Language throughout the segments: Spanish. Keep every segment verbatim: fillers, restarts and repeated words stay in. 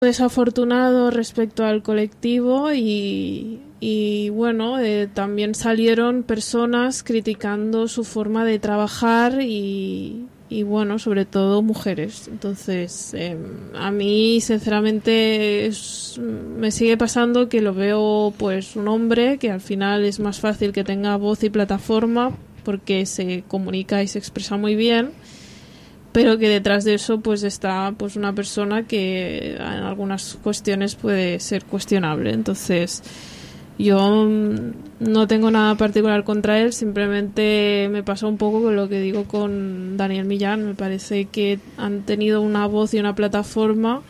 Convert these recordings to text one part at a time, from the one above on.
desafortunado respecto al colectivo y, y bueno, eh, también salieron personas criticando su forma de trabajar y, y bueno, sobre todo mujeres. Entonces, eh, a mí sinceramente es, me sigue pasando que lo veo pues un hombre que al final es más fácil que tenga voz y plataforma porque se comunica y se expresa muy bien, pero que detrás de eso pues está pues una persona que en algunas cuestiones puede ser cuestionable. Entonces yo no tengo nada particular contra él, simplemente me pasa un poco con lo que digo con Daniel Millán. Me parece que han tenido una voz y una plataforma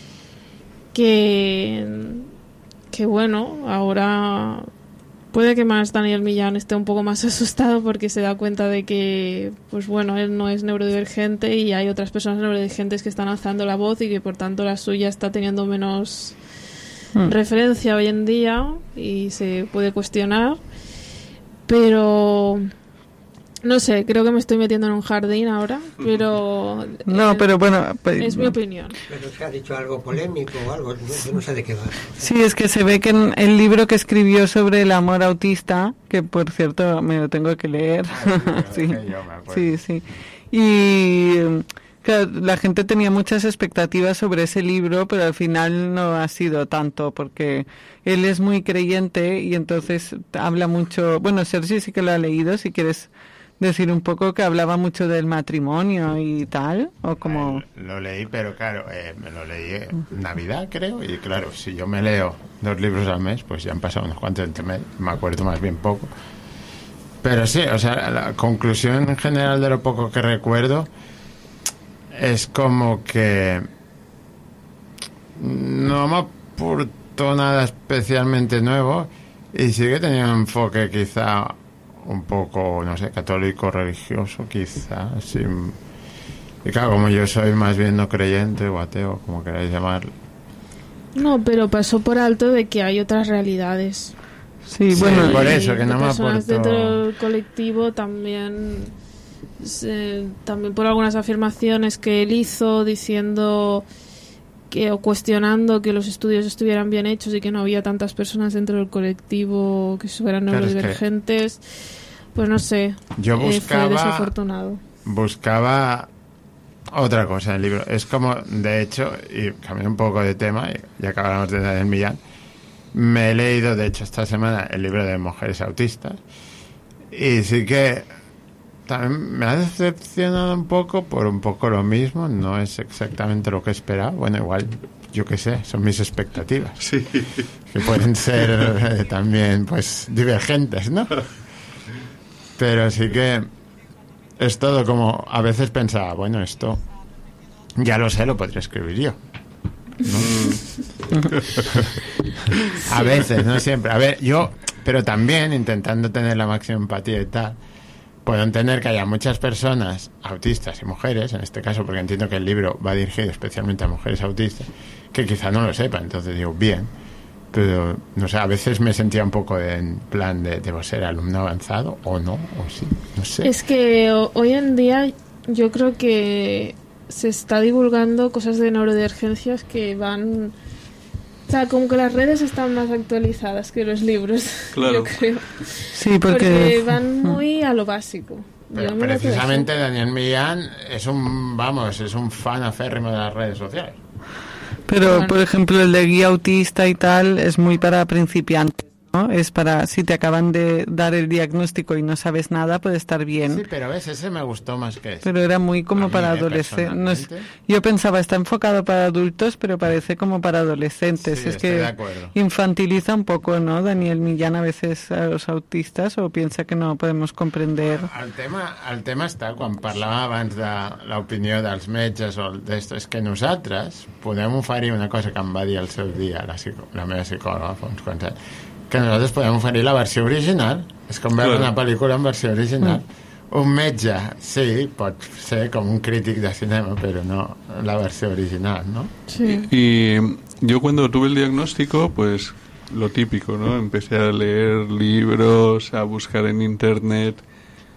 que que bueno, ahora puede que más Daniel Millán esté un poco más asustado porque se da cuenta de que, pues bueno, él no es neurodivergente y hay otras personas neurodivergentes que están alzando la voz y que por tanto la suya está teniendo menos mm. referencia hoy en día y se puede cuestionar. Pero no sé, creo que me estoy metiendo en un jardín ahora, pero no, eh, pero bueno, pues, es mi opinión. Pero se ha dicho algo polémico o algo, no, no sé de qué va. Sí, es que se ve que en el libro que escribió sobre el amor autista, que por cierto me lo tengo que leer, ah, sí, sí, sí, y claro, la gente tenía muchas expectativas sobre ese libro, pero al final no ha sido tanto, porque él es muy creyente y entonces habla mucho. Bueno, Sergi sí que lo ha leído, si quieres decir un poco, que hablaba mucho del matrimonio y tal, o como... Eh, lo leí, pero claro, eh, me lo leí en Navidad, creo, y claro, si yo me leo dos libros al mes, pues ya han pasado unos cuantos entre medio, me acuerdo más bien poco. Pero sí, o sea, la conclusión en general de lo poco que recuerdo es como que no me aportó nada especialmente nuevo y sí que tenía un enfoque quizá un poco, no sé, católico, religioso, quizá, sí. Y claro, como yo soy más bien no creyente o ateo, como queráis llamarlo. No, pero pasó por alto de que hay otras realidades. Sí, bueno, sí, por eso, que no me aportó. Personas dentro del colectivo también, se, también por algunas afirmaciones que él hizo diciendo que, o cuestionando que los estudios estuvieran bien hechos y que no había tantas personas dentro del colectivo que fueran neurodivergentes, claro, es que pues no sé, yo buscaba, eh, fue desafortunado. Buscaba otra cosa en el libro. Es como, de hecho, y cambié un poco de tema, y ya acabamos de Daniel Millán, me he leído, de hecho, esta semana el libro de Mujeres Autistas, y sí que también me ha decepcionado un poco por un poco lo mismo. No es exactamente lo que esperaba. Bueno, igual, yo qué sé, son mis expectativas. Sí. Que pueden ser eh, también, pues, divergentes, ¿no? Pero sí que es todo como... A veces pensaba, bueno, esto ya lo sé, lo podría escribir yo, ¿no? A veces, no siempre. A ver, yo... Pero también, intentando tener la máxima empatía y tal, puedo entender que haya muchas personas autistas y mujeres, en este caso, porque entiendo que el libro va dirigido especialmente a mujeres autistas, que quizá no lo sepan. Entonces digo, bien, pero no sé, a veces me sentía un poco de, en plan de debo ser alumno avanzado o no, o sí, no sé. Es que hoy en día yo creo que se está divulgando cosas de neurodivergencias que van... O sea, como que las redes están más actualizadas que los libros, claro. Yo creo. Sí, porque... porque van muy a lo básico. Pero precisamente Daniel Millán es un, vamos, es un fan aférrimo de las redes sociales. Pero, bueno, por ejemplo, el de guía autista y tal es muy para principiantes, ¿no? Es para, si te acaban de dar el diagnóstico y no sabes nada, puede estar bien. Sí, pero ves, ese me gustó más que ese. Pero era muy como mí, para eh, adolescentes. No es, yo pensaba, está enfocado para adultos, pero parece como para adolescentes. Sí, es estoy que de acuerdo. Infantiliza un poco, ¿no? Daniel Millán a veces a los autistas, o piensa que no podemos comprender. El tema, el tema està, quan parlàvem abans de l'opinió dels metges o d'esto, és que nosaltres podem oferir una cosa que em va dir el seu dia la, psico, la meva psicòloga fa uns quants anys, que nosaltres podem oferir la versió original. És com veure una pel·lícula en versió original. Mm. Un metge, sí, pot ser com un crític de cinema, pero no la versión original, ¿no? Sí. Y yo cuando tuve el diagnóstico, pues lo típico, ¿no? Empecé a leer libros, a buscar en internet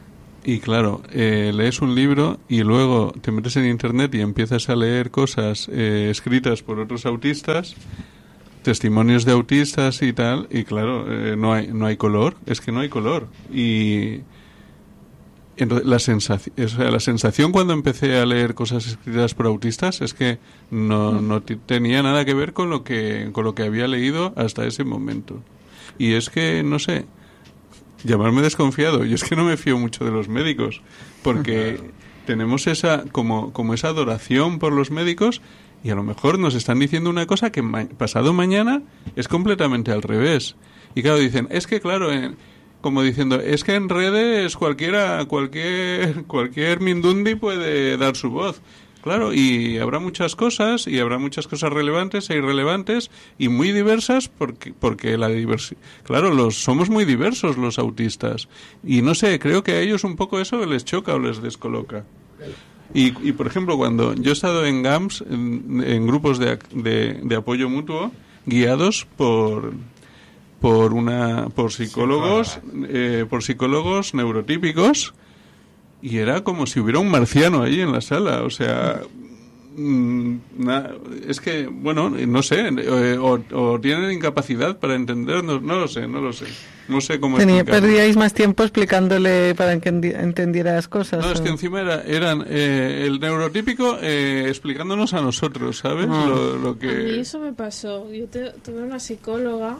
Y claro, eh, lees un libro y luego te metes en internet y empiezas a leer cosas eh, escritas por otros autistas, testimonios de autistas y tal, y claro, eh, no hay no hay color, es que no hay color. Y entonces, la sensación, o sea, la sensación cuando empecé a leer cosas escritas por autistas es que no, no t- tenía nada que ver con lo que con lo que había leído hasta ese momento. Y es que, no sé, llamarme desconfiado. Yo es que no me fío mucho de los médicos, porque tenemos esa como como esa adoración por los médicos y a lo mejor nos están diciendo una cosa que ma- pasado mañana es completamente al revés. Y claro, dicen, es que claro, en, como diciendo, es que en redes cualquiera cualquier cualquier mindundi puede dar su voz. Claro, y habrá muchas cosas, y habrá muchas cosas relevantes e irrelevantes, y muy diversas, porque porque la diversidad... Claro, los somos muy diversos los autistas, y no sé, creo que a ellos un poco eso les choca o les descoloca. Y, y por ejemplo, cuando yo he estado en G A M S, en, en grupos de, de, de apoyo mutuo, guiados por... por una por psicólogos eh, por psicólogos neurotípicos, y era como si hubiera un marciano ahí en la sala, o sea, mmm, na, es que, bueno, no sé, eh, o, o tienen incapacidad para entendernos, no lo sé, no lo sé, no sé cómo Tenía, explicarlo. ¿Perdíais más tiempo explicándole para que enti- entendiera las cosas? No, es o? que encima era, eran eh, el neurotípico eh, explicándonos a nosotros, ¿sabes? Ah. Lo, lo que... A mí eso me pasó. Yo te- tuve una psicóloga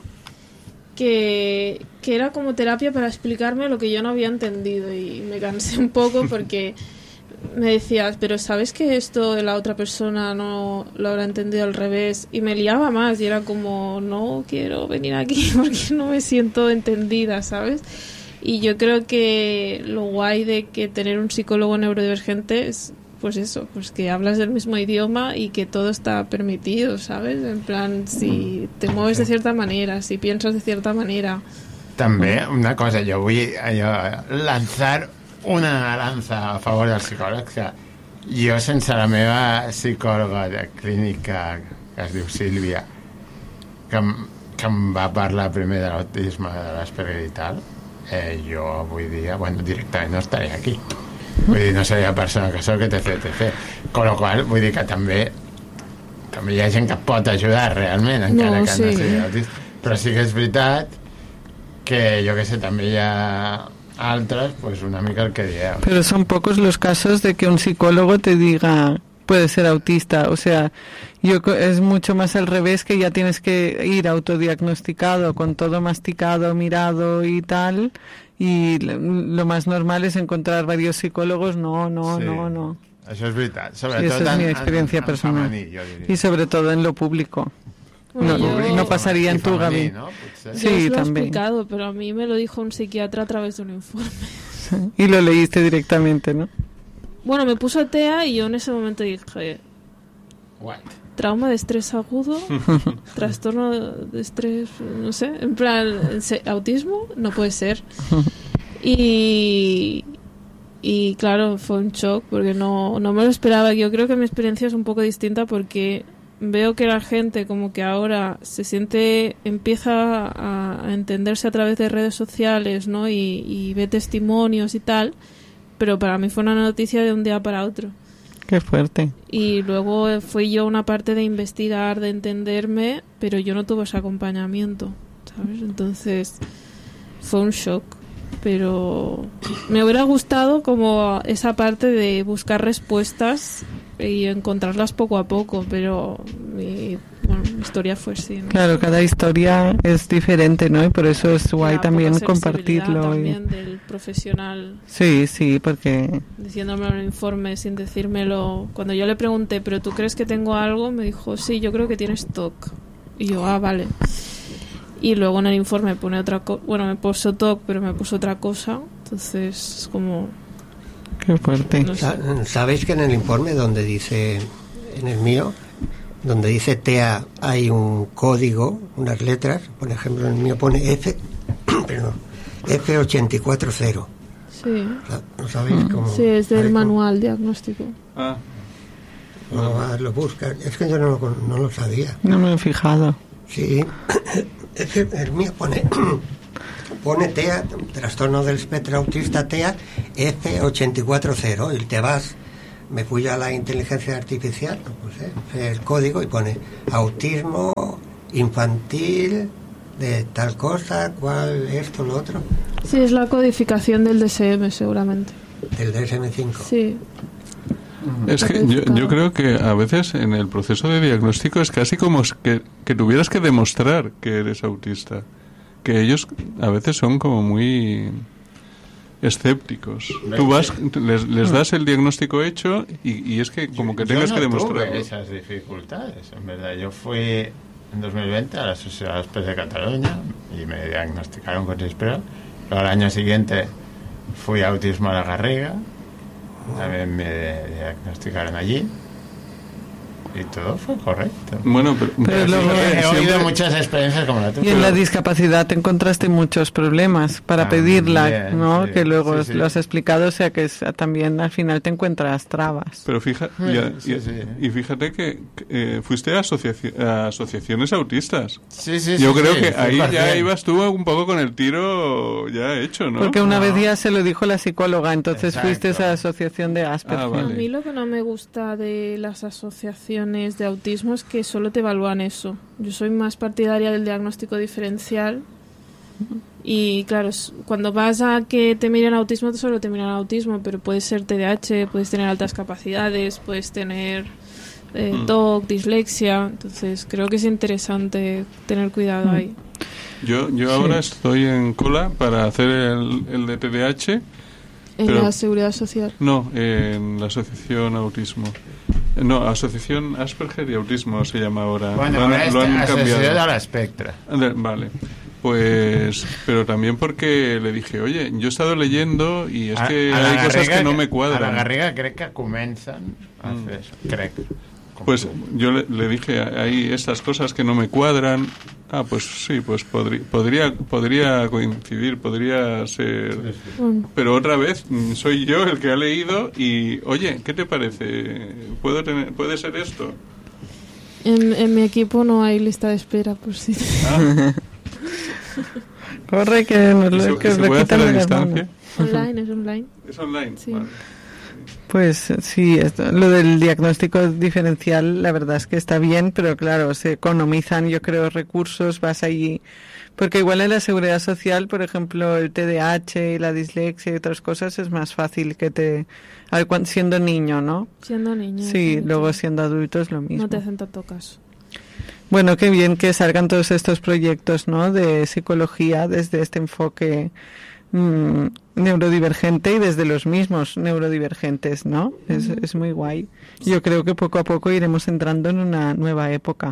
que, que era como terapia para explicarme lo que yo no había entendido, y me cansé un poco porque me decías, pero ¿sabes que esto de la otra persona no lo habrá entendido al revés? Y me liaba más y era como, no quiero venir aquí porque no me siento entendida, ¿sabes? Y yo creo que lo guay de que tener un psicólogo neurodivergente es pues eso, pues que hablas del mismo idioma y que todo está permitido, ¿sabes? En plan, si te mueves de cierta manera, si piensas de cierta manera. També, una cosa, jo vull allò, lançar una lança a favor dels psicòlegs, que jo, sense la meva psicòloga de clínica, que es diu Sílvia, que, em- que em va parlar primer de l'autisme, de l'Asperger i tal, eh, jo avui dia, bueno, directament no estaré aquí. Vull dir, no seria la persona que soc, etc, etcètera. Con lo qual, vull dir que també també hi ha gent que et pot ajudar realment, encara No, que sí. no sigui autista. Però sí que és veritat que, jo que sé, també hi ha altres, pues una mica el que dieu. Pero son pocos los casos de que un psicólogo te diga puede ser autista, o sea, yo co- es mucho más al revés, que ya tienes que ir autodiagnosticado, con todo masticado, mirado y tal, y l- lo más normal es encontrar varios psicólogos. No, no, Sí. no, no. Això és veritat. Sí, Sobretot esa es mi en- experiencia en, en personal. femení, jo diria. Y sobre todo en lo público. Bueno, No, yo- no pasaría en I tu, femení, Gaby. no? Potser. Sí, Yo os lo he también. explicado, pero a mí me lo dijo un psiquiatra a través de un informe. Y lo leíste directamente, ¿no? Bueno, me puso T E A y yo en ese momento dije, What? trauma de estrés agudo, trastorno de estrés, no sé, en plan, se- autismo, no puede ser. Y, y claro, fue un shock porque no, no me lo esperaba. Yo creo que mi experiencia es un poco distinta porque veo que la gente como que ahora se siente, empieza a, a entenderse a través de redes sociales, ¿no? Y, y ve testimonios y tal, pero para mí fue una noticia de un día para otro. Qué fuerte. Y luego fui yo una parte de investigar, de entenderme, pero yo no tuve ese acompañamiento, ¿sabes? Entonces fue un shock. Pero me hubiera gustado como esa parte de buscar respuestas y encontrarlas poco a poco, pero mi, bueno, mi historia fue así, ¿no? Claro, cada historia es diferente, ¿no? Y por eso es guay La también poca sensibilidad compartirlo. y- también del profesional Sí, sí, porque diciéndome un informe sin decírmelo. Cuando yo le pregunté, ¿pero tú crees que tengo algo? Me dijo, sí, yo creo que tienes T O C. Y yo, ah, vale. Y luego en el informe pone otra cosa. Bueno, me puso T O C, pero me puso otra cosa. Entonces, es como... qué fuerte. No sé. Sa- ¿Sabéis que en el informe donde dice, en el mío, donde dice T E A hay un código, unas letras, por ejemplo en el mío pone F, perdón, F ochenta y cuatro cero. Sí. ¿No sabéis cómo? Sí, es del ahí cómo- manual diagnóstico. Ah, cómo va, lo buscan. Es que yo no lo, con- no lo sabía. No me he fijado. Sí, es que el mío pone pone T E A, trastorno del espectro autista T E A F ocho cuatro cero, y te vas, me fui a la inteligencia artificial, pues, eh, el código y pone autismo infantil de tal cosa, cuál, esto, lo otro. Sí, es la codificación del D S M seguramente. Del D S M cinco. Sí. Es que yo, yo creo que a veces en el proceso de diagnóstico es casi como que, que tuvieras que demostrar que eres autista. Que ellos a veces son como muy escépticos. Tú vas, les, les das el diagnóstico hecho y, y es que como que tengas yo no que demostrarlo. Tuve esas dificultades, en verdad. Yo fui en dos mil veinte a la Sociedad P de Cataluña y me diagnosticaron con CISPRO. Luego al año siguiente fui a autismo a la Garriga. También me diagnosticaron allí y todo fue correcto. Bueno, pero, pero pero luego, he siempre, oído muchas experiencias como la tuya. Y en la discapacidad te encontraste muchos problemas para También, pedirla, ¿no? sí, que luego sí, sí. lo has explicado, o sea que es, también al final te encuentras trabas. Pero fija, Sí, ya- sí, ya- sí. y fíjate que eh, fuiste a, asociaci- a asociaciones autistas. Sí, sí, Yo sí, creo sí, que fui ahí ya parcial. ibas tú un poco con el tiro ya hecho, ¿no? Porque una No. vez ya se lo dijo la psicóloga, entonces Exacto. fuiste a esa asociación de Asperger. Ah, vale. A mí lo que no me gusta de las asociaciones de autismo es que solo te evalúan eso. Yo soy más partidaria del diagnóstico diferencial y claro, es- cuando vas a que te miren autismo, solo te miran autismo, pero puedes ser T D A H, puedes tener altas capacidades, puedes tener eh, Mm. T O C, dislexia, entonces creo que es interesante tener cuidado ahí. Yo, yo ahora estoy en cola para hacer el, el de T D A H. En Pero- la seguridad social. No, en la asociación autismo. No, asociación Asperger y autismo se llama ahora. Bueno, Lo han- ahora lo han está cambiado. asociado a la Spectra. Ande- Vale. Pues, pero también porque le dije, oye, yo he estado leyendo y es A- que a la hay cosas Garriga que no me A la cuadran. Garriga crec que comencen a Mm. fer això. Crec. Pues yo le, le dije, hay estas cosas que no me cuadran. Ah, pues sí, pues podría, podría, podría coincidir, podría ser. Bueno, Pero otra vez, mm, soy yo el que ha leído y, oye, ¿qué te parece? ¿Puedo tener, ¿Puede ser esto? en, en mi equipo no hay lista de espera, por si. Ah, Corre que nos ¿y se, lo, que y os se lo puede hacer quitan a de las distancia? manos. Online, es online. ¿Es online? Sí. Vale. Pues sí, esto- lo del diagnóstico diferencial la verdad es que está bien, pero claro, se economizan yo creo recursos, vas allí, porque igual en la seguridad social, por ejemplo, el T D A H y la dislexia y otras cosas es más fácil que te, al cuan- siendo niño, ¿no? Siendo niño. Sí, ¿no? luego siendo adulto es lo mismo. No te hacen tanto caso. Bueno, qué bien que salgan todos estos proyectos, ¿no? De psicología desde este enfoque mm, neurodivergente y desde los mismos neurodivergentes, ¿no? Es, es muy guay. Yo creo que poco a poco iremos entrando en una nueva época.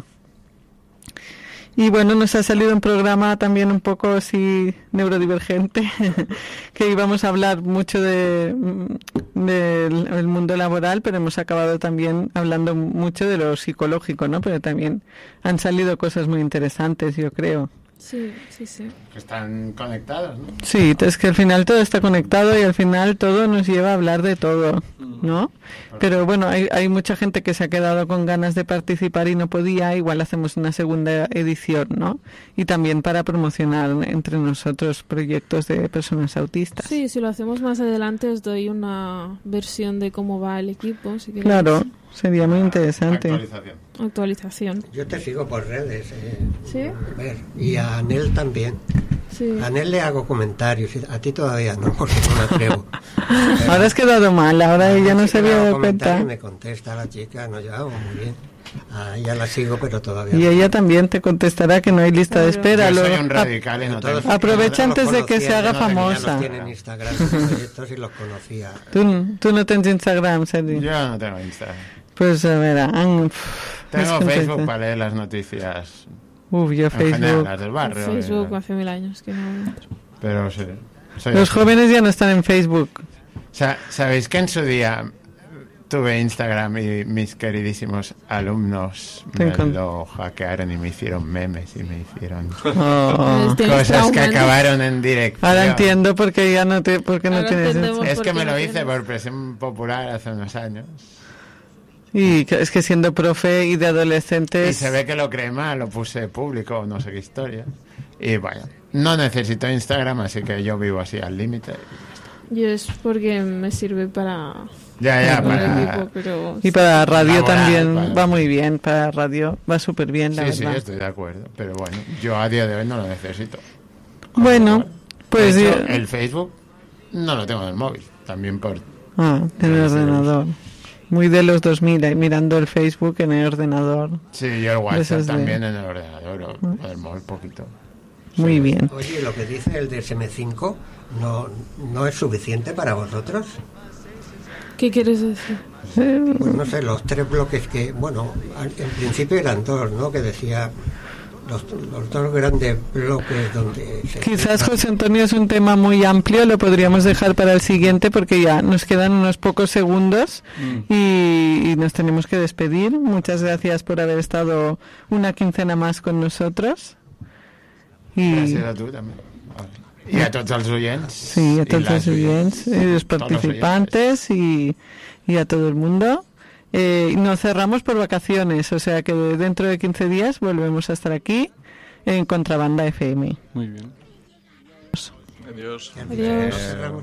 Y bueno, nos ha salido un programa también un poco así neurodivergente, que íbamos a hablar mucho de mm, del el mundo laboral, pero hemos acabado también hablando mucho de lo psicológico, ¿no? Pero también han salido cosas muy interesantes, yo creo. Sí, sí, sí. Que están conectados, ¿no? Sí, es que al final todo está conectado y al final todo nos lleva a hablar de todo, ¿no? Pero bueno, hay, hay mucha gente que se ha quedado con ganas de participar y no podía, igual hacemos una segunda edición, ¿no? Y también para promocionar entre nosotros proyectos de personas autistas. Sí, si lo hacemos más adelante os doy una versión de cómo va el equipo. Si queréis. Claro, sería muy interesante. Actualización. Actualización. Yo te sigo por redes, eh. ¿Sí? A ver, y a Anel también. Sí. A Anel le hago comentarios, y a ti todavía no, porque no me atrevo. Ahora has quedado mal, ahora ella no Sí se que le había hago dado cuenta. comentarios, me contesta la chica, no, yo hago muy bien. A ella la sigo, pero todavía Y no. ella también te contestará que no hay lista de Claro. espera. Yo soy luego- un radical y no Todos- tengo. Aprovecha ya los antes de que conocía, se haga ya no tenía, famosa. Ya los tienen Instagram, sus proyectos, y los conocía. Tú, tú no tienes Instagram, Sergi. Yo no tengo Instagram. Pues a ver, ah, Tengo Facebook para leer las noticias. Uf, yo En general, Facebook. las del En barrio. Facebook eh, hace mil años que no entro. Pero sí. soy Los así. jóvenes ya no están en Facebook. Sa- ¿Sabéis que en su día tuve Instagram y mis queridísimos alumnos Te me encont- lo hackearon y me hicieron memes y me hicieron Oh. Tienes cosas que trauma, ¿no? acabaron en directo? Ahora entiendo por qué ya no, te, por qué no Ahora tienes entendemos. Instagram. Es ¿Por que qué me no lo hice tienes? por presión popular hace unos años. Y que- es que siendo profe y de Y adolescentes... se ve que lo creé mal, lo puse público, no sé qué historia. Y bueno, no necesito Instagram, así que yo vivo así al límite. Yo es porque me sirve para... Ya, ya, para... el equipo, pero... Y para radio Laboral, también para... va muy bien, para radio va súper bien, la sí, verdad. Sí, estoy de acuerdo, pero bueno, yo a día de hoy no lo necesito. Bueno, pues... De hecho, yo... el Facebook no lo tengo en el móvil, también por... Ah, en el ordenador. Muy de los dos mil, ahí mirando el Facebook en el ordenador. Sí, yo el WhatsApp de... también en el ordenador, o ¿Mm? el móvil poquito. Muy sí. bien. Oye, lo que dice el D S M cinco no, no es suficiente para vosotros. ¿Qué quieres decir? Pues no sé, los tres bloques que, bueno, en principio eran dos, ¿no? Que decía los, los dos grandes bloques donde... Se Quizás, explica. José Antonio, es un tema muy amplio, lo podríamos dejar para el siguiente porque ya nos quedan unos pocos segundos mm. y, y nos tenemos que despedir. Muchas gracias por haber estado una quincena más con nosotros. Y... Gràcies a tu també. I a tots els oients. Sí, a tots els oients, y los participantes y, y a todo el mundo. Eh, nos cerramos por vacaciones, o sea que dentro de quince días volvemos a estar aquí en Contrabanda F M. Muy bien. Adiós. Adiós. Adiós.